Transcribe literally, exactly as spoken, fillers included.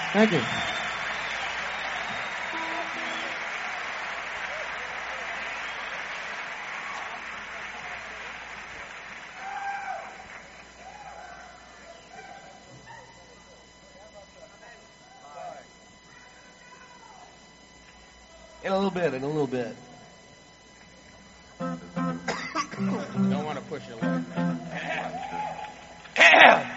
Thank you. In a little bit, in a little bit. Don't want to push your leg, man.